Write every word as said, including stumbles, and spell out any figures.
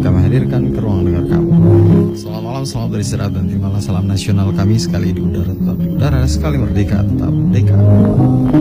kami hadirkan ke ruang dengar kamu. Selamat malam, selamat beristirahat, dan terimalah salam nasional kami. Sekali di udara tetap di udara, sekali merdeka tetap merdeka.